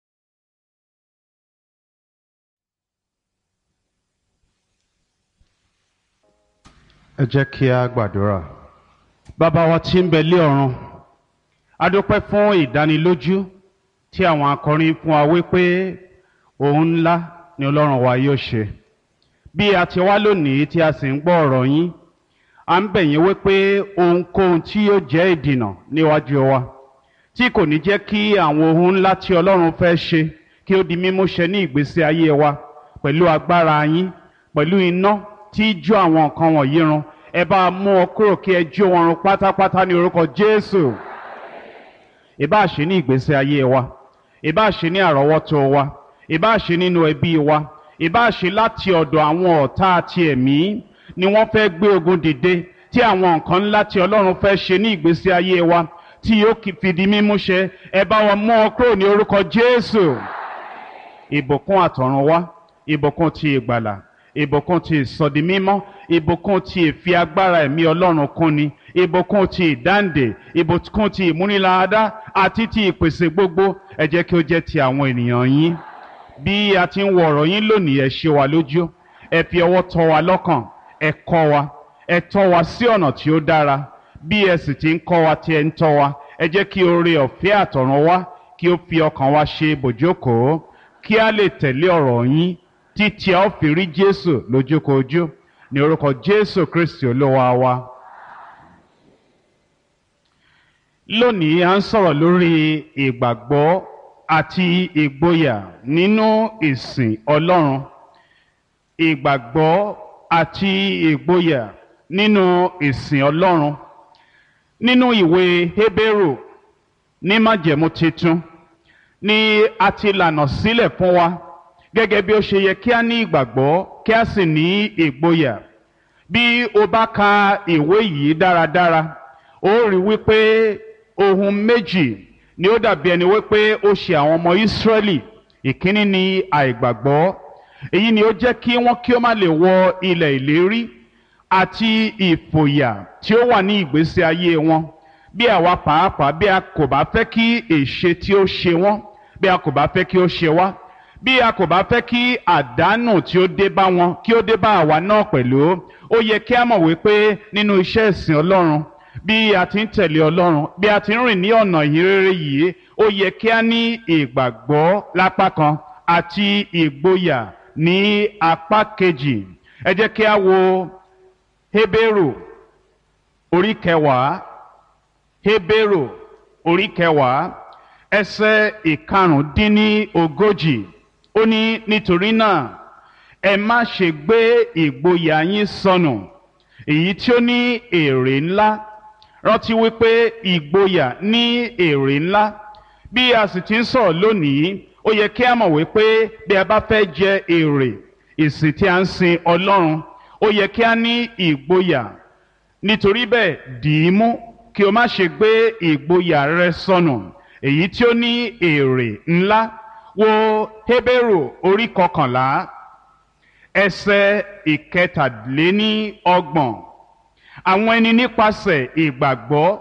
Ẹ jẹ́ kí a gbàdúrà. Bàbá wa tí ń bẹ lé ọ̀run, a dúpẹ́ fún ìdánilójú tí àwọn akọrin fún wa wípé ohun ńlá ni Ọlọ́run wa yóò ṣe. Bí a ti wá lónìí tí a sì ń gbọ́ ọ̀rọ̀ yín, a ń bẹ̀ yín wípé ohunkóhun tí yóò jẹ́ ìdìnà níwájú wa, tí kò ní jẹ́ kí àwọn ohun ńlá tí Ọlọ́run fẹ́ ṣe kí ó di mímúṣẹ ní ìgbésí ayé wa, pẹ̀lú agbára yín, pẹ̀lú iná tí jó àwọn nǹkan wọ̀nyí run, ẹ bá mú ọ kúrò kí ẹ jó wọn run pátápátá ní orúkọ Jésù. Ìbá ṣe ní ìgbésí ayé wa, ìbá ṣe ní àrọ́wọ́tó wa, ìbá ṣe nínú ẹbí wa, ìbá ṣe láti ọ̀dọ̀ àwọn ọ̀tá àti ẹ̀mí ni wọ́n fẹ́ gbé ogun dìde, tí àwọn nǹkan ńlá tí Ọlọ́run fẹ́ ṣe ní ìgbésí ayé wa tí yóò fi di mímúṣẹ, ẹ bá wọn mú ọ kúrò ní orúkọ Jésù. Ìbùkún àtọ̀run wá, ìbùkún ti ìgbàlà, ìbùkún ti ìsọdimímọ́, ìbùkún ti ìfi agbára ẹ̀mí Ọlọ́run kúnni, ìbùkún ti ìdáǹdè, ìbùkún ti ìmúniláradá àti ti ìpèsè gbogbo, ẹ jẹ́ kí ó jẹ́ ti àwọn ènìyàn yín. Bí a ti ń wo ọ̀rọ̀ yín lónìí, ẹ ṣe wa lójú, ẹ fi ọwọ́ tọ́ wa lọ́kàn, ẹ kọ́ wa, ẹ tọ́ wa sí ọ̀nà tí ó dára. Bí ẹ sì ti ń kọ́ wa tí ẹ ń tọ́ wa, ẹ jẹ́ kí oore ọ̀fẹ́ àtọ̀run wá kí ó fi ọkàn wa ṣe ibùjókòó, kí a lè tẹ̀lé ọ̀rọ̀ yín títí a ó fi rí Jésù lójúkojú, ní orúkọ Jésù Kristi Olúwa wa. Lónìí a ń sọ̀rọ̀ lórí ìgbàgbọ́ àti ìgboyà nínú ìsìn Ọlọ́run. Ìgbàgbọ́ àti ìgboyà nínú ìsìn Ọlọ́run. Nínú ìwé Hébérù ní májẹ̀mú titun ni a ti lànà sílẹ̀ fún wa gẹ́gẹ́ bí ó ṣe yẹ kí a ní ìgbàgbọ́ kí a sì ní ìgboyà. Bí o bá ka ìwé yìí dáradára, ó rí wípé ohun méjì ni ó dàbí ẹni wípé ó ṣe àwọn ọmọ Ísírẹ́lì. Ìkíní ni àìgbàgbọ́, èyí ni ó jẹ́ kí wọ́n kí ó má lè wọ ilẹ̀ ìlérí, àti ìfòyà tí ó wà ní ìgbésí ayé wọn. Bí àwa pàápàá bí a kò bá fẹ́ kí èṣe tí ó ṣe wọ́n, bí a kò bá fẹ́ kí ó ṣe wá, bí a kò bá fẹ́ kí àdánù tí ó dé bá wọn kí ó dé bá àwa náà pẹ̀lú, ó yẹ kí a mọ̀ wípé nínú iṣẹ́ ìsìn Ọlọ́run, bí a ti ń tẹ̀lé Ọlọ́run, bí a ti ń rìn ní ọ̀nà ìhìnrere yìí, ó yẹ kí a ní ìgbàgbọ́ lápá kan àti ìgboyà ní apá kejì. Ẹ jẹ́ kí a wo Hébérù orí kẹwàá, Hébérù orí kẹwàá ẹsẹ̀ ìkarùndínlógójì. Ó ní nítorí náà ẹ má ṣe gbé ìgboyà yín sọnù, èyí tí ó ní èrè ńlá. Rántí wípé ìgboyà ní èrè ńlá. Bí a sì ti ń sọ̀rọ̀ lónìí, ó yẹ kí a mọ̀ wípé bí a bá fẹ́ jẹ èrè ìsìn tí a ń sin Ọlọ́run, ó yẹ kí a ní ìgboyà. Nítorí bẹ́ẹ̀ dì í mú kí o má ṣe gbé ìgboyà rẹ sọnù, èyí tí ó ní èrè ńlá. Wo Hébérù orí kọkànlá ẹsẹ̀ ìkẹtàléní ọgbọ̀n. Àwọn ẹni nípasẹ̀ ìgbàgbọ́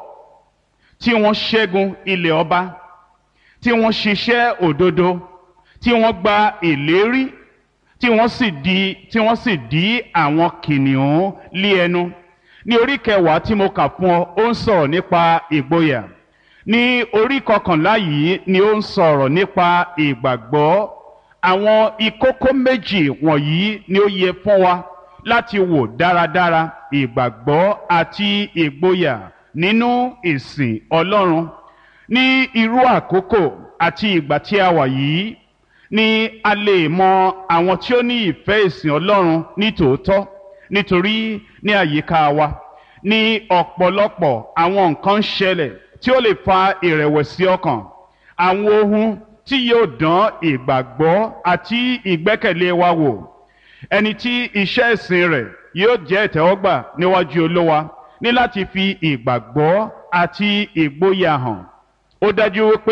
tí wọ́n ṣẹ́gun ilẹ̀ ọba, tí wọ́n ṣiṣẹ́ òdodo, tí wọ́n gba ìlérí, tí wọ́n sì di tí wọ́n sì dí àwọn kìnìún lé ẹnu. Ní orí kẹwàá tí mo kà fún ọ, ó ń sọ̀rọ̀ nípa ìgboyà. Ní orí kọkànlá yìí ni ó ń sọ̀rọ̀ nípa ìgbàgbọ́. Àwọn ìkókó méjì wọ̀nyí ni ó yẹ fún wa láti wò dáradára: ìgbàgbọ́ àti ìgboyà nínú ìsìn Ọlọ́run. Ní irú àkókò àti ìgbà tí a wà yìí ni a lè mọ àwọn tí ó ní ìfẹ́ ìsìn Ọlọ́run ní tòótọ́, nítorí ní àyíká wa ní ọ̀pọ̀lọpọ̀ àwọn nǹkan ń ṣẹlẹ̀ tí ó lè fa ìrẹ̀wẹ̀sì ọkàn, àwọn ohun tí yóò dán ìgbàgbọ́ àti ìgbẹ́kẹ̀lé wa wò. Ẹni tí iṣẹ́ ìsìn rẹ̀ yóò jẹ́ ìtẹ́wọ́gbà níwájú Olúwa ní láti fi ìgbàgbọ́ àti ìgboyà hàn. Ó dájú wípé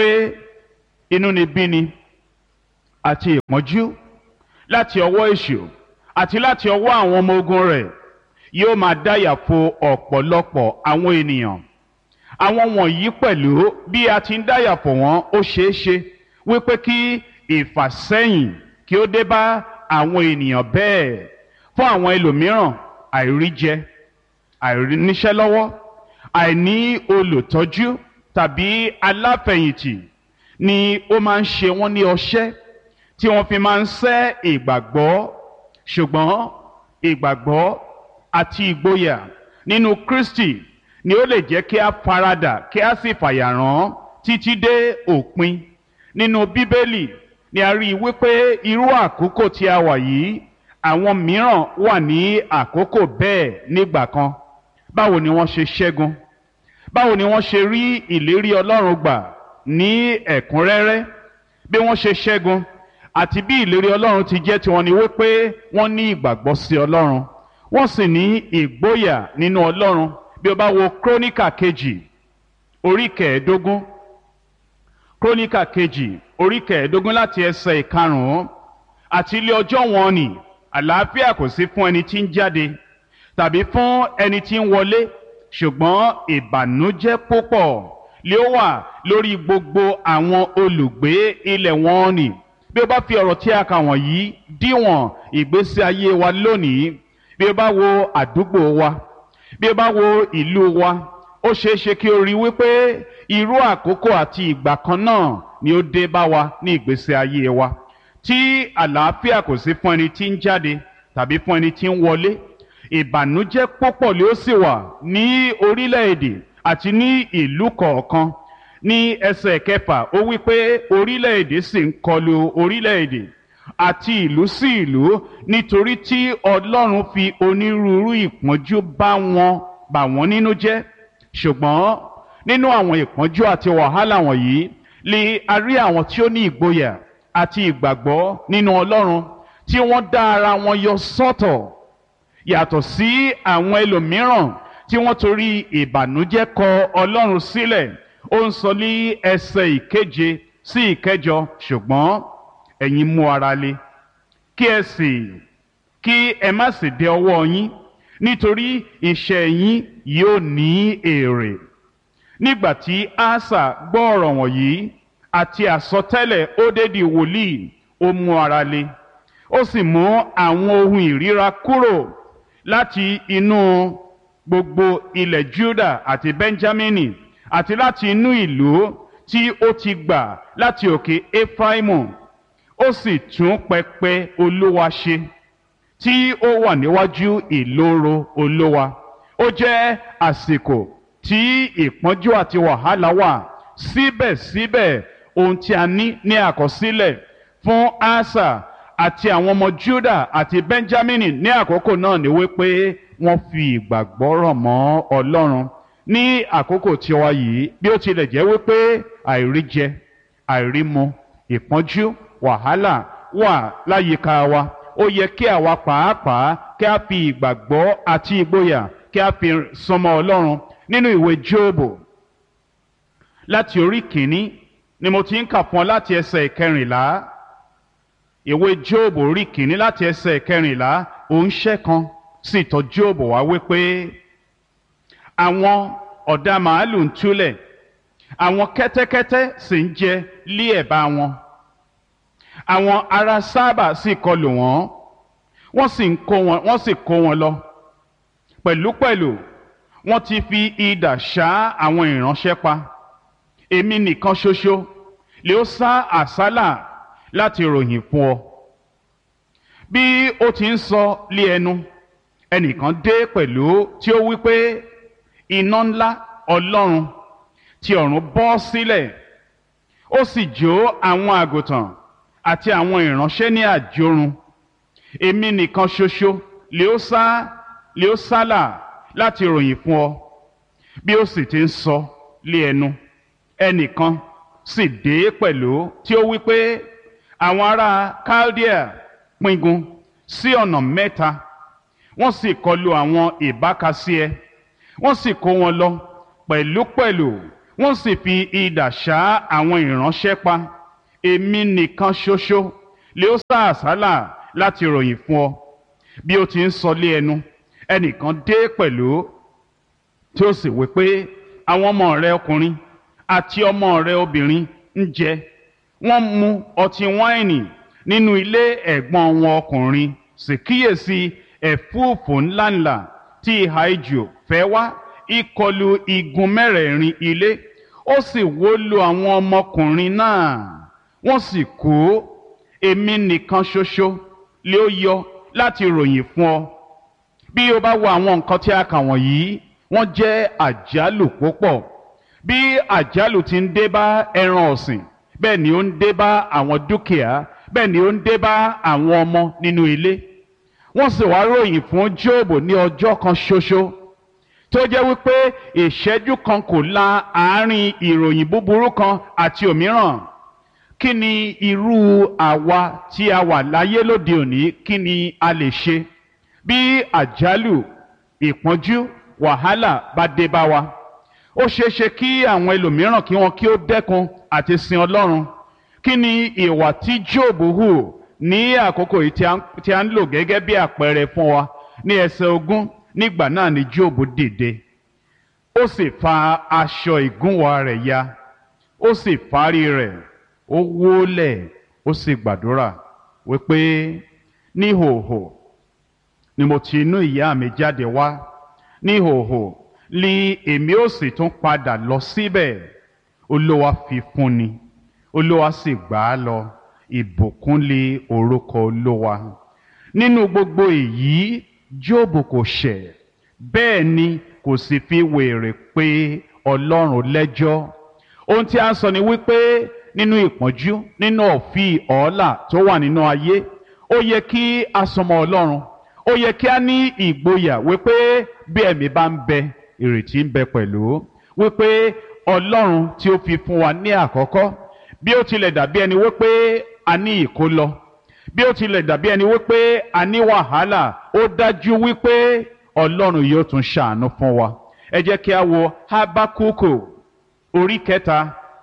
inúnibíni àti ìpọ́njú láti ọwọ́ èṣù àti láti ọwọ́ àwọn ọmọ ogun rẹ̀ yóò máa dáyà fo ọ̀pọ̀lọpọ̀ àwọn ènìyàn. Àwọn wọ̀nyí pẹ̀lú bí a ti ń dáyà fò wọ́n, ó ṣeé ṣe wípé kí ìfàsẹ́yìn kí ó dé bá àwọn ènìyàn bẹ́ẹ̀. Fún àwọn ẹlòmíràn, àìríjẹ, àìríníṣẹ́ lọ́wọ́, àìní olùtọ́jú tàbí aláfẹ̀yìntì ni ó máa ń ṣe wọ́n ní ọṣẹ́ tí wọ́n fi máa ń sẹ́ ìgbàgbọ́. Ṣùgbọ́n ìgbàgbọ́ àti ìgboyà nínú Kristi ni ó lè jẹ́ kí a faradà kí a sì fàyàrán títí dé òpin. Nínú Bíbélì ni a rí i wípé irú àkókò tí a wà yìí, àwọn mìíràn wà ní àkókò bẹ́ẹ̀ nígbà kan. Báwo ni wọ́n ṣe ṣẹ́gun? Báwo ni wọ́n ṣe rí ìlérí Ọlọ́run gbà ní ẹ̀kúnrẹ́rẹ́? Bí wọ́n ṣe ṣẹ́gun àti bí ìlérí Ọlọ́run ti jẹ́ tiwọn ni wípé wọ́n ní ìgbàgbọ́ sí Ọlọ́run, wọ́n sì ní ìgboyà nínú Ọlọ́run. Bí o bá wo Króníkà kejì orí kẹẹ̀ẹ́dógún, Króníkà kejì orí kẹẹ̀ẹ́dógún láti ẹsẹ̀ ìkarùn-ún. Àti ilé ọjọ́ wọn ni àlàáfíà kò sí fún ẹni tí ń jáde tàbí fún ẹni tí ń wọlé, ṣùgbọ́n ìbànújẹ́ púpọ̀ lé ó wà lórí gbogbo àwọn olùgbé ilẹ̀ wọn ni. Bí o bá fi ọ̀rọ̀ tí a kà wọ̀nyí díwọ̀n ìgbésí ayé wa lónìí, bí o bá wo àdúgbò wa, bí o bá wo ìlú wa, ó ṣeé ṣe kí o rí wípé irú àkókò àti ìgbà kan náà ni ó dé bá wa ní ìgbésí ayé wa, tí àlàáfíà kò sí fún ẹni tí ń jáde tàbí fún ẹni tí ń wọlé. Ìbànújẹ́ púpọ̀ lé ó sì wà ní orílẹ̀-èdè àti ní ìlú kọ̀ọ̀kan. Ní ẹsẹ̀ kẹfà ó wí pé orílẹ̀-èdè sì ń kọlu orílẹ̀-èdè àti ìlú sí ìlú, nítorí tí Ọlọ́run fi onírúurú ìpọ́njú bá wọn bà wọ́n nínú jẹ́. Ṣùgbọ́n nínú àwọn ìpọ́njú àti wàhálà wọ̀nyí lè a rí àwọn tí ó ní ìgboyà àti ìgbàgbọ́ nínú Ọlọ́run, tí wọ́n dá ara wọn yọ sọ́tọ̀ yàtọ̀ sí àwọn ẹlòmíràn tí wọ́n torí ìbànújẹ́ kọ Ọlọ́run sílẹ̀. Ó ń sọ ní ẹsẹ̀ ìkeje sí ìkẹjọ, ṣùgbọ́n ẹ̀yin mú ara le, kí ẹ sì kí ẹ má sì dẹ ọwọ́ yín, nítorí iṣẹ́ yín yóò ní èrè. Nígbà tí Asa gbọ́ ọ̀rọ̀ wọ̀nyí àti àsọtẹ́lẹ̀ Ódédì wòlíì, ó mú ara le, ó sì mú àwọn ohun ìríra kúrò láti inú gbogbo ilẹ̀ Júdà àti Bẹ́ńjámínì àti láti inú ìlú tí ó ti gbà láti òkè Éfráímù, ó sì tún pẹpẹ Olúwa ṣe tí ó wà níwájú ìloro Olúwa. Ó jẹ́ àsìkò tí ìpọ́njú àti wàhálà wà, síbẹ̀síbẹ̀ ohun tí a ní ní àkọsílẹ̀ fún Asa àti àwọn ọmọ Juda àti Benjamini ní àkókò náà ni wípé wọ́n fi ìgbàgbọ́ rọ̀ mọ́ Ọlọ́run. Ní àkókò tí ó wà yìí, bí ó tilẹ̀ jẹ́ wípé àìríjẹ, àìrímu, ìpọ́njú, wàhálà wà láyìíká wa, ó yẹ kí àwa pàápàá kí a fi ìgbàgbọ́ àti ìgboyà kí a fi súnmọ́ Ọlọ́run. Nínú ìwé Jóòbù láti orí kìíní ni mo ti ń kà fún ọ láti ẹsẹ̀ ìkẹrìnlá. Ìwé Jóòbù orí kìíní láti ẹsẹ̀ ìkẹrìnlá, òǹṣẹ́ kan sì tọ̀ Jóòbù wá wípé àwọn ọ̀dà màálù ń túlẹ̀, àwọn kẹ́tẹ́kẹ́tẹ́ sì ń jẹ lé ẹ̀bá wọn. Àwọn ará Sábà sì kọlù wọ́n, wọ́n sì ń kó wọn, wọ́n sì kó wọn lọ. Pẹ̀lúpẹ̀lú wọ́n ti fi idà ṣá àwọn ìránṣẹ́ pa. Èmi nìkan ṣoṣo lè ó sá àsálà láti ròyìn fún ọ. Bí ó ti ń sọ lé ẹnu, ẹnìkan dé pẹ̀lú tí ó wí pé iná ńlá Ọlọ́run ti ọ̀run bọ́ sílẹ̀, ó sì jó àwọn àgùntàn àti àwọn ìránṣẹ́ ní àjórun. Èmi nìkan ṣoṣo lè ó sá lè ó sálà láti ròyìn fún ọ. Bí ó sì ti ń sọ lé ẹnu, ẹnìkan sì dé pẹ̀lú tí ó wí pé àwọn ará Kaldea píngun sí ọ̀nà mẹ́ta, wọ́n sì kọlu àwọn ìbákasíẹ, wọ́n sì kó wọn lọ. Pẹ̀lúpẹ̀lú wọ́n sì fi idà ṣá àwọn ìránṣẹ́ pa. Èmi nìkan ṣoṣo lè ó sá àsálà láti ròyìn fún ọ. Bí ó ti ń sọ lé ẹnu, ẹnìkan dé pẹ̀lú tí ó sì wí pé àwọn ọmọ rẹ ọkùnrin àti ọmọ rẹ obìnrin ń jẹ, wọ́n mu ọtí wáìnì nínú ilé ẹ̀gbọ́n wọn ọkùnrin. Sì kíyèsí, ẹ̀fúùfù ńláńlá tí ìhà ijù fẹ́ wá ìkọlù igun mẹ́rẹ̀ẹ̀rin ilé, ó sì wó lu àwọn ọmọkùnrin náà, wọ́n sì kú. Èmi nìkan ṣoṣo lè ó yọ láti ròyìn fún ọ. Bí o bá wo àwọn nǹkan tí a kà wọ̀nyí, wọ́n jẹ́ àjálù púpọ̀. Bí àjálù ti ń dé bá ẹran ọ̀sìn, bẹ́ẹ̀ ni ó ń dé bá àwọn dúkìá, bẹ́ẹ̀ ni ó ń dé bá àwọn ọmọ nínú ilé. Wọ́n sì wá ròyìn fún Jóòbù ní ọjọ́ kan ṣoṣo, tó jẹ́ wípé ìṣẹ́jú kan kò la àárín ìròyìn búburú kan àti òmíràn. Kí ni irú àwa tí a wà láyé lóde òní, kí ni a lè ṣe bí àjálù, ìpọ́njú, wàhálà bá dé bá wa? Ó ṣeé ṣe kí àwọn ẹlòmíràn kí wọn kí ó dẹ́kun àti sin Ọlọ́run. Kí ni ìwà tí Jóòbù hù ní àkókò yìí tí a ń lò gẹ́gẹ́ bí àpẹẹrẹ fún wa? Ní ẹsẹ̀ ogún, nígbà náà ni Jóòbù dìde, ó sì fa aṣọ ìgúnwà rẹ̀ ya, ó sì fárí rẹ̀, ó wólẹ̀, ó sì gbàdúrà wípé níhòhò ni mo ti inú ìyá mi jáde wá, níhòhò ni èmi ó sì tún padà lọ síbẹ̀. Olúwa fi fún ni, Olúwa sì gbà á lọ. Ìbùkún lé orúkọ Olúwa. Nínú gbogbo èyí, Jóòbù kò ṣẹ̀, bẹ́ẹ̀ ni kò sì fi wèrè pé Ọlọ́run lẹ́jọ́. Ohun tí a ń sọ ni wípé nínú ìpọ́njú, nínú ọ̀fì ọ̀ọ́là tó wà nínú ayé, ó yẹ kí a súnmọ́ Ọlọ́run. Ó yẹ kí a ní ìgboyà wípé bí ẹ̀mí bá ń bẹ, ìrètí ń bẹ pẹ̀lú. Wípé Ọlọ́run tí ó fi fún wa ní àkọ́kọ́, bí ó tilẹ̀ dàbí ẹni wípé a ní ìkólọ, bí ó tilẹ̀ dàbí ẹni wípé a ní wàhálà, ó dájú wípé Ọlọ́run yóò tún ṣàánú fún wa. Ẹ jẹ́ kí a wo Hábákúkù orí kẹta.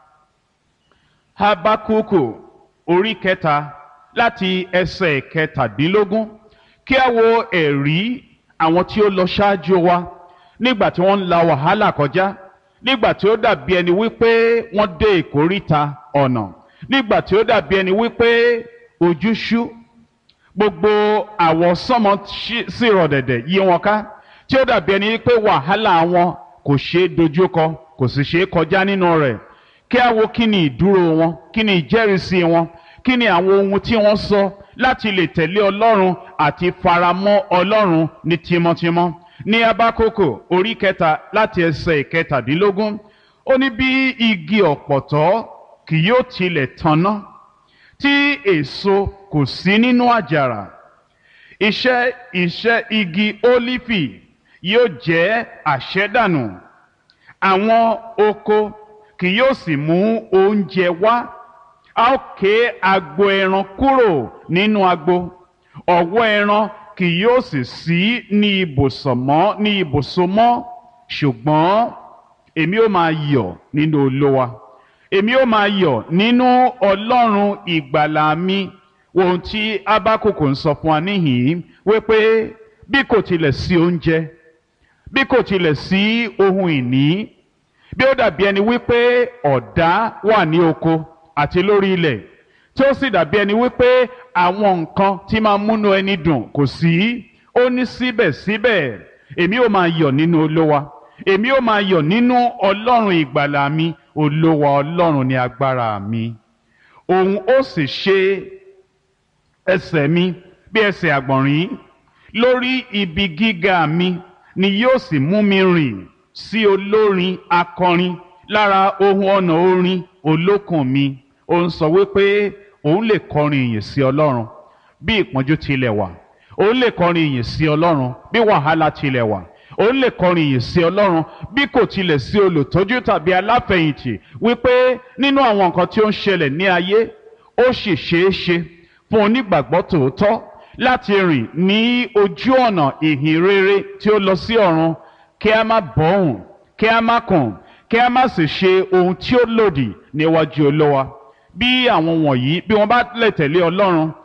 Hábákúkù orí kẹta láti ẹsẹ̀ kẹtàdínlógún. Kí a wo ẹ̀rí àwọn tí ó lọ ṣáájú wa nígbà tí wọ́n ń la wàhálà kọjá, nígbà tí ó dàbí ẹni wípé wọ́n dé ìkóríta ọ̀nà, nígbà tí ó dàbí ẹni wípé ojú ṣú, gbogbo àwọsánmọ sì rọ̀ dẹ̀dẹ̀ yí wọn ká, tí ó dàbí ẹni wípé wàhálà wọn kò ṣeé dojúkọ, kò sì ṣeé kọjá nínú rẹ̀. kí a wo kí ni ìdúró wọn, kí ni ìjẹ́rìísí wọn, kí ni àwọn ohun tí wọ́n sọ láti lè tẹ̀lé ọlọ́run àti faramọ́ ọlọ́run ní tímọ́tímọ́. Ní Ábákókò orí kẹta láti ẹsẹ̀ ìkẹtàdínlógún, ó ní bí igi ọ̀pọ̀tọ́ kì yóò tilẹ̀ tanná, tí èso kò sí nínú àjàrà, iṣẹ́ iṣẹ́ igi ólífì yóò jẹ́ àṣẹ́dànù, àwọn oko kì yóò sì mú oúnjẹ wá, a ó ké agbo ẹran kúrò nínú agbo, ọ̀wọ́ ẹran kì yóò sì sí ní ibùsọ̀ mọ́ ní ibùsọ̀ mọ́, ṣùgbọ́n èmi ó máa yọ̀ nínú Olúwa, èmi ó máa yọ̀ nínú Ọlọ́run ìgbàlà mi. Ohun tí Ábákókò ń sọ fún wa níhìn-ín wípé bí kò tilẹ̀ sí oúnjẹ, bí kò tilẹ̀ sí ohun ìní, bí ó dàbí ẹni wípé ọ̀dá wà ní oko àti lórí ilẹ̀, tí ó sì dàbí ẹni wípé àwọn nǹkan tí máa múnú ẹni dùn kò sí, ó ní síbẹ̀síbẹ̀ èmi ó máa yọ̀ nínú Olúwa, èmi ó máa yọ̀ nínú Ọlọ́run ìgbàlà mi. Olúwa Ọlọ́run ni agbára mi, òun ó sì ṣe ẹsẹ̀ mi bí ẹsẹ̀ àgbọ̀nrín, lórí ibi gíga mi ni yóò sì mú mi rìn sí olórin akọrin lára ohun ọ̀nà orin olókùn mi. Ó ń sọ wípé òun lè kọrin ìyìn sí Ọlọ́run bí ìpọ́njú tilẹ̀ wà, òun lè kọrin ìyìn sí Ọlọ́run bí wàhálà tilẹ̀ wà, òun lè kọrin ìyìn sí Ọlọ́run bí kò tilẹ̀ sí olùtọ́jú tàbí aláfẹ̀yìntì, wípé nínú àwọn nǹkan tí ó ń ṣẹlẹ̀ ní ayé, ó sì ṣeé ṣe fún onígbàgbọ́ tòótọ́ láti rìn ní ojú ọ̀nà ìhìn rere tí ó lọ sí ọ̀run, kí a má bọ̀hùn, kí a má kùn, kí a má sì ṣe ohun tí ó lòdì níwájú Olúwa. Bí àwọn wọ̀nyí bí wọ́n bá lè tẹ̀lé Ọlọ́run,